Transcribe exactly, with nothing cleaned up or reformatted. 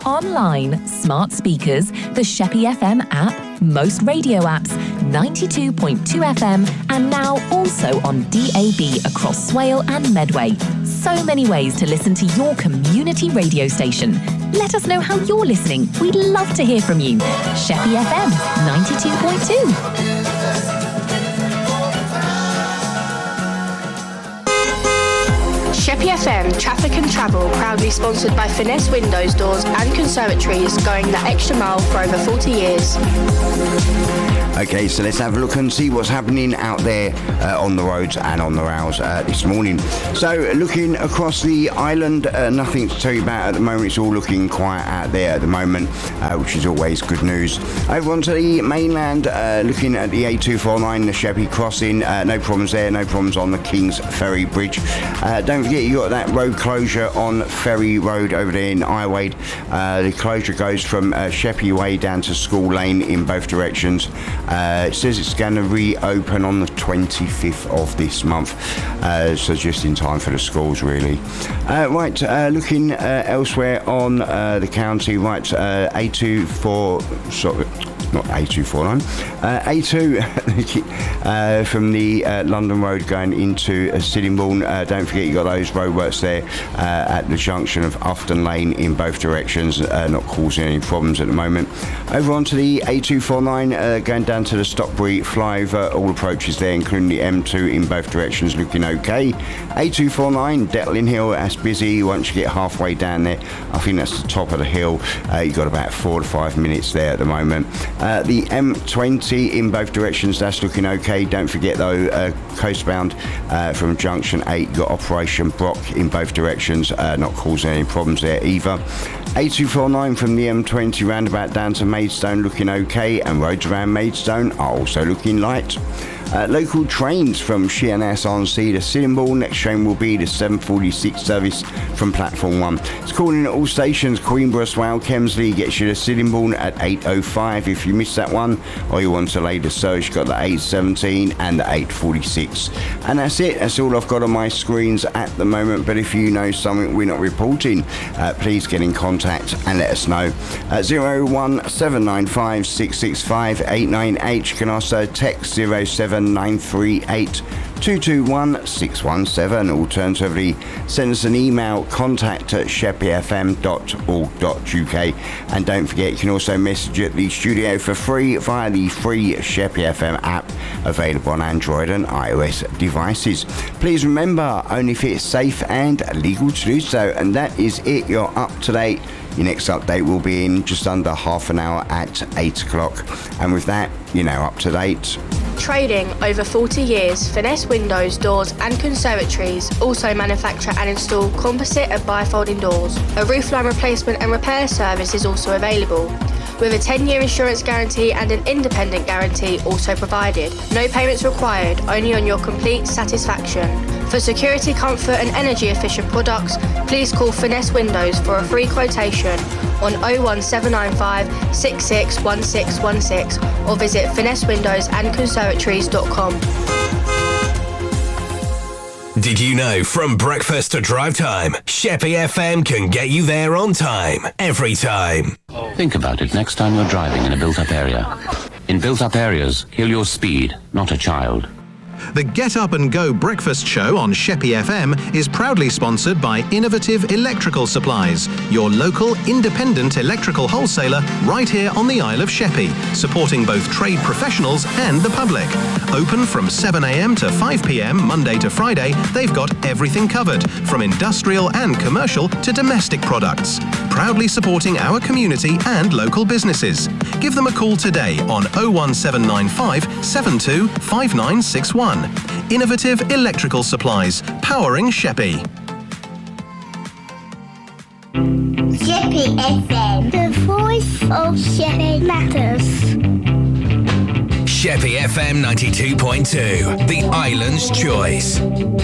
online, smart speakers, the Sheppey F M app, most radio apps, ninety-two point two F M, and now also on D A B across Swale and Medway. So many ways to listen to your community radio station. Let us know how you're listening. We'd love to hear from you. Sheppey F M ninety-two point two. Sheppey F M Traffic and Travel, proudly sponsored by Finesse Windows, Doors and Conservatories, going the extra mile for over forty years. Okay, so let's have a look and see what's happening out there uh, on the roads and on the rails uh, this morning. So looking across the island, uh, nothing to tell you about at the moment. It's all looking quiet out there at the moment, uh, which is always good news. Over onto the mainland, uh, looking at the A two forty-nine, the Sheppey crossing, uh, no problems there, no problems on the King's Ferry Bridge. Uh, don't forget you got that road closure on Ferry Road over there in Iwade. Uh, the closure goes from uh, Sheppey Way down to School Lane in both directions. Uh, it says it's going to reopen on the twenty-fifth of this month, uh, so just in time for the schools really. Uh, right, uh, looking uh, elsewhere on uh, the county, right, uh, A two four, sorry, not A two forty-nine, uh, A two uh, from the uh, London Road going into uh, Sittingbourne. Uh, don't forget you got those roadworks there uh, at the junction of Ufton Lane in both directions, uh, not causing any problems at the moment. Over onto the A two forty-nine, uh, going down to the Stockbury flyover, all approaches there, including the M two in both directions, looking okay. A two forty-nine, Detling Hill, that's busy. Once you get halfway down there, I think that's the top of the hill, uh, you've got about four to five minutes there at the moment. Uh, the M twenty in both directions, that's looking okay. Don't forget though, uh, coastbound uh, from junction eight, you've got Operation Brock in both directions, uh, not causing any problems there either. A two forty-nine from the M twenty roundabout down to Maidstone looking okay, and roads around Maidstone are also looking light. Uh, local trains from Sheerness on Sea to Sittingbourne. Next train will be the seven forty-six service from platform one. It's calling at all stations. Queenborough, Swale, Kemsley gets you to Sittingbourne at eight oh five if you missed that one, or you want to later surge, you've got the eight seventeen and the eight forty-six. And that's it. That's all I've got on my screens at the moment. But if you know something we're not reporting, uh, please get in contact and let us know. At zero one seven nine five six six five eight nine eight. You can also text zero seven nine three eight two two one six one seven. Alternatively, send us an email, contact at sheppey f m dot org dot u k. And don't forget, you can also message at the studio for free via the free Sheppey F M app, available on Android and iOS devices. Please remember, only if it's safe and legal to do so. And that is it. You're up to date. Your next update will be in just under half an hour at eight o'clock. And with that, you're now up to date. Trading over forty years, Finesse Windows, Doors and Conservatories also manufacture and install composite and bifolding doors. A roofline replacement and repair service is also available, with a ten-year insurance guarantee and an independent guarantee also provided. No payments required, only on your complete satisfaction. For security, comfort and energy efficient products, please call Finesse Windows for a free quotation on oh one seven nine five six six one six one six or visit finesse windows and conservatories dot com. Did you know from breakfast to drive time, Sheppey F M can get you there on time, every time? Think about it next time you're driving in a built-up area. In built-up areas, kill your speed, not a child. The Get Up and Go breakfast show on Sheppey F M is proudly sponsored by Innovative Electrical Supplies, your local independent electrical wholesaler right here on the Isle of Sheppey, supporting both trade professionals and the public. Open from seven a m to five p m Monday to Friday, they've got everything covered, from industrial and commercial to domestic products. Proudly supporting our community and local businesses. Give them a call today on oh one seven nine five seven two five nine six one. Innovative Electrical Supplies, powering Sheppey. Sheppey F M, the voice of Sheppey matters. Sheppey F M ninety-two point two, the island's choice.